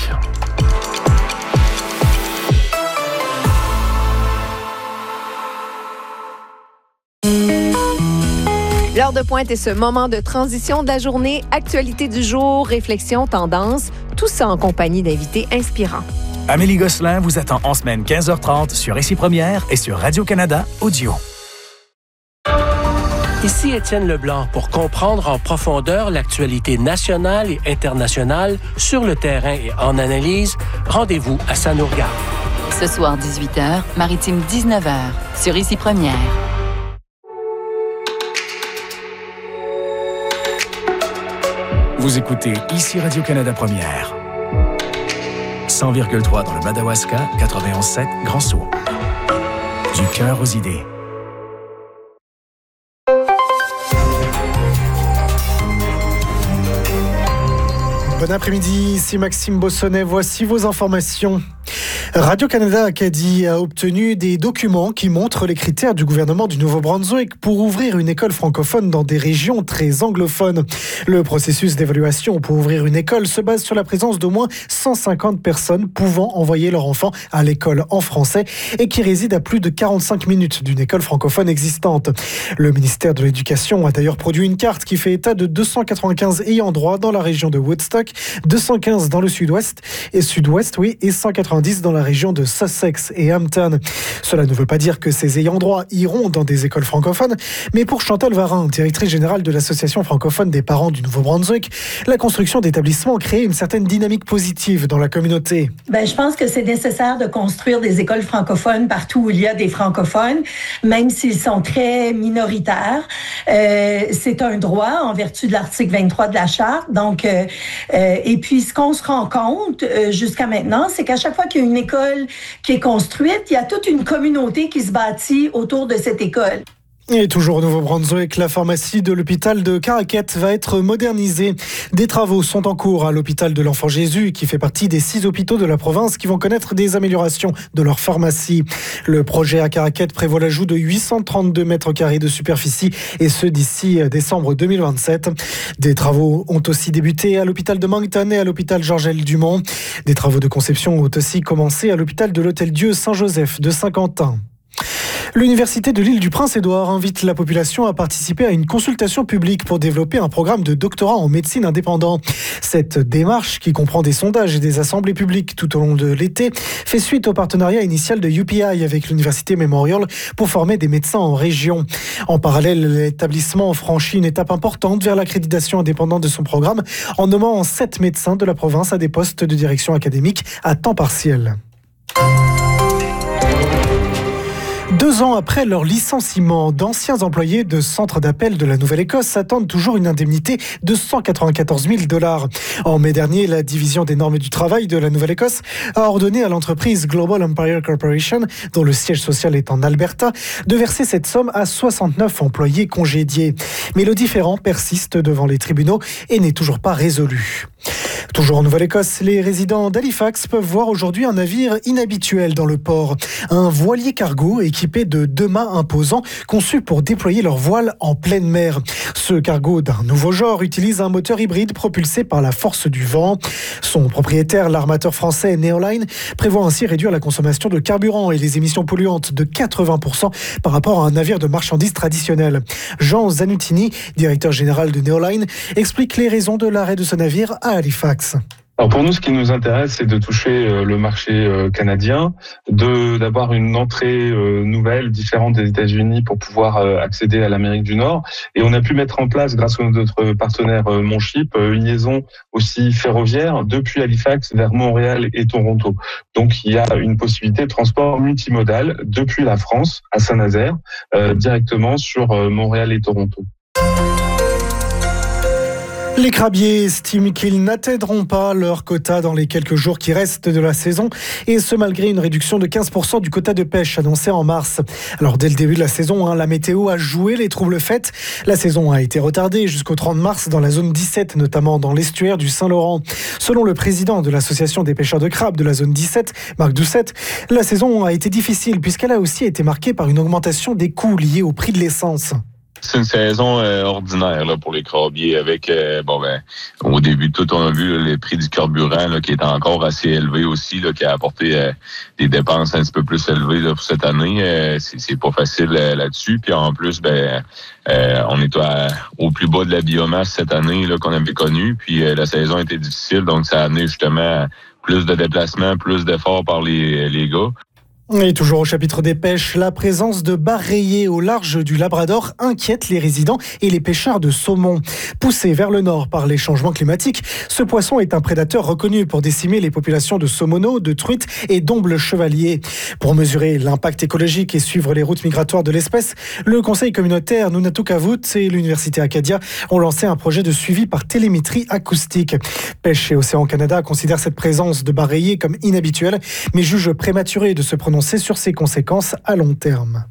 L'heure de pointe est ce moment de transition de la journée, actualité du jour, réflexion, tendance, tout ça en compagnie d'invités inspirants. Amélie Gosselin vous attend en semaine 15h30 sur Ici Première et sur Radio-Canada Audio. Ici Étienne Leblanc pour comprendre en profondeur l'actualité nationale et internationale sur le terrain et en analyse. Rendez-vous à Ça nous regarde. Ce soir 18h, Maritime 19h sur Ici Première. Vous écoutez Ici Radio-Canada Première. 100,3 dans le Madawaska, 91,7 Grand-Sault. Du cœur aux idées. Bon après-midi, ici Maxime Bossonnet. Voici vos informations. Radio-Canada Acadie a obtenu des documents qui montrent les critères du gouvernement du Nouveau-Brunswick pour ouvrir une école francophone dans des régions très anglophones. Le processus d'évaluation pour ouvrir une école se base sur la présence d'au moins 150 personnes pouvant envoyer leur enfant à l'école en français et qui résident à plus de 45 minutes d'une école francophone existante. Le ministère de l'Éducation a d'ailleurs produit une carte qui fait état de 295 ayants droit dans la région de Woodstock, 215 dans le sud-ouest et 190 dans la région de Sussex et Hampton. Cela ne veut pas dire que ces ayants droit iront dans des écoles francophones, mais pour Chantal Varin, directrice générale de l'Association francophone des parents du Nouveau-Brunswick, la construction d'établissements crée une certaine dynamique positive dans la communauté. Je pense que c'est nécessaire de construire des écoles francophones partout où il y a des francophones, même s'ils sont très minoritaires. C'est un droit en vertu de l'article 23 de la Charte. Donc, et puis, ce qu'on se rend compte jusqu'à maintenant, c'est qu'à chaque fois qu'il y a une école qui est construite, il y a toute une communauté qui se bâtit autour de cette école. Et toujours au Nouveau-Brunswick, la pharmacie de l'hôpital de Caraquet va être modernisée. Des travaux sont en cours à l'hôpital de l'Enfant Jésus, qui fait partie des 6 hôpitaux de la province qui vont connaître des améliorations de leur pharmacie. Le projet à Caraquet prévoit l'ajout de 832 mètres carrés de superficie, et ce d'ici décembre 2027. Des travaux ont aussi débuté à l'hôpital de Moncton et à l'hôpital Georges-L. Dumont. Des travaux de conception ont aussi commencé à l'hôpital de l'Hôtel-Dieu Saint-Joseph de Saint-Quentin. L'Université de l'île du Prince-Édouard invite la population à participer à une consultation publique pour développer un programme de doctorat en médecine indépendant. Cette démarche, qui comprend des sondages et des assemblées publiques tout au long de l'été, fait suite au partenariat initial de UPI avec l'Université Memorial pour former des médecins en région. En parallèle, l'établissement franchit une étape importante vers l'accréditation indépendante de son programme en nommant 7 médecins de la province à des postes de direction académique à temps partiel. 2 ans après leur licenciement, d'anciens employés de centres d'appel de la Nouvelle-Écosse attendent toujours une indemnité de 194 000 $. En mai dernier, la division des normes du travail de la Nouvelle-Écosse a ordonné à l'entreprise Global Empire Corporation, dont le siège social est en Alberta, de verser cette somme à 69 employés congédiés. Mais le différend persiste devant les tribunaux et n'est toujours pas résolu. Toujours en Nouvelle-Écosse, les résidents d'Halifax peuvent voir aujourd'hui un navire inhabituel dans le port. Un voilier cargo équipé de 2 mâts imposants conçus pour déployer leur voile en pleine mer. Ce cargo d'un nouveau genre utilise un moteur hybride propulsé par la force du vent. Son propriétaire, l'armateur français Neoline, prévoit ainsi réduire la consommation de carburant et les émissions polluantes de 80% par rapport à un navire de marchandises traditionnel. Jean Zanutini, directeur général de Neoline, explique les raisons de l'arrêt de ce navire à Halifax. Alors pour nous, ce qui nous intéresse, c'est de toucher le marché canadien, d'avoir une entrée nouvelle, différente des États-Unis pour pouvoir accéder à l'Amérique du Nord. Et on a pu mettre en place, grâce à notre partenaire Monship, une liaison aussi ferroviaire depuis Halifax vers Montréal et Toronto. Donc il y a une possibilité de transport multimodal depuis la France à Saint-Nazaire, directement sur Montréal et Toronto. Les crabiers estiment qu'ils n'atteindront pas leur quota dans les quelques jours qui restent de la saison, et ce malgré une réduction de 15% du quota de pêche annoncé en mars. Alors dès le début de la saison, la météo a joué les troubles faits. La saison a été retardée jusqu'au 30 mars dans la zone 17, notamment dans l'estuaire du Saint-Laurent. Selon le président de l'association des pêcheurs de crabes de la zone 17, Marc Doucette, la saison a été difficile puisqu'elle a aussi été marquée par une augmentation des coûts liés au prix de l'essence. C'est une saison ordinaire là, pour les crabiers avec, au début de tout, on a vu le prix du carburant là, qui est encore assez élevé aussi, là, qui a apporté des dépenses un petit peu plus élevées là, pour cette année. C'est pas facile là-dessus. Puis en plus, on est au plus bas de la biomasse cette année là, qu'on avait connu. Puis la saison était difficile, donc ça a amené justement plus de déplacements, plus d'efforts par les gars. Et toujours au chapitre des pêches, la présence de bars rayés au large du Labrador inquiète les résidents et les pêcheurs de saumon. Poussé vers le nord par les changements climatiques, ce poisson est un prédateur reconnu pour décimer les populations de saumoneaux, de truites et d'ombles chevaliers. Pour mesurer l'impact écologique et suivre les routes migratoires de l'espèce, le conseil communautaire Nunatukavut et l'université Acadia ont lancé un projet de suivi par télémétrie acoustique. Pêche et Océan Canada considère cette présence de bars rayés comme inhabituelle, mais juge prématuré de se prononcer sur ses conséquences à long terme.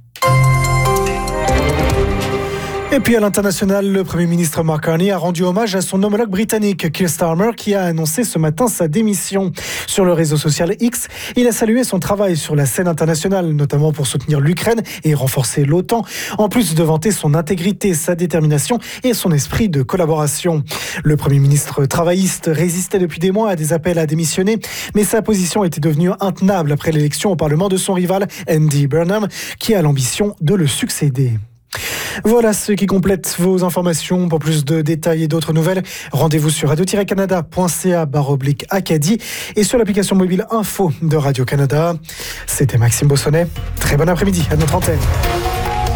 Et puis à l'international, le Premier ministre Mark Carney a rendu hommage à son homologue britannique Keir Starmer qui a annoncé ce matin sa démission. Sur le réseau social X, il a salué son travail sur la scène internationale, notamment pour soutenir l'Ukraine et renforcer l'OTAN, en plus de vanter son intégrité, sa détermination et son esprit de collaboration. Le Premier ministre travailliste résistait depuis des mois à des appels à démissionner, mais sa position était devenue intenable après l'élection au Parlement de son rival Andy Burnham, qui a l'ambition de le succéder. Voilà ce qui complète vos informations. Pour plus de détails et d'autres nouvelles, rendez-vous sur radio-canada.ca/Acadie et sur l'application mobile Info de Radio-Canada. C'était Maxime Bossonnet. Très bon après-midi à notre antenne.